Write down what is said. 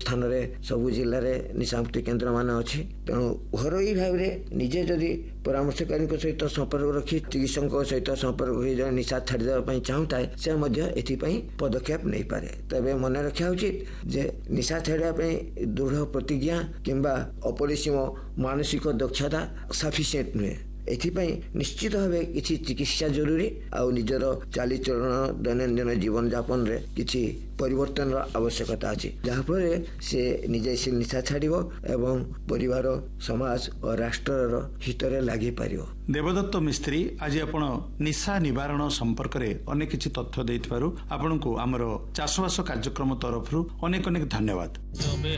स्थान सबु जिले में निशामुक्ति केन्द्र मान अच्छी तेणु घरोई भाव निजे जदि परामर्शकारी सहित संपर्क रखी चिकित्सक सहित संपर्क हो निशा छाड़देवाई चाहूए से पदक्षेप नहीं पारे। तबे मन रखा उचित जे निशा छाड़ापी दृढ़ प्रतिज्ञा किंबा अपरिसीम मानसिक दक्षता सफिशिएंट नुहे। एथिपाई निश्चित भाव किसी चिकित्सा जरूरी आ निजर चालीचलन दैनंदिन जीवन यापन रे किसी परिवर्तन आवश्यकता अच्छी जहाँफल से निजे से निशा छाड़ एवं परिवार समाज और राष्ट्र हित लगी पार। देवदत्त मिस्त्री आज आपण निशा निवारण संपर्क में अनेक किसी तथ्य देइथिबारु आपनकु हमर चाषबास कार्यक्रम तरफ अनेक अनेक धन्यवाद।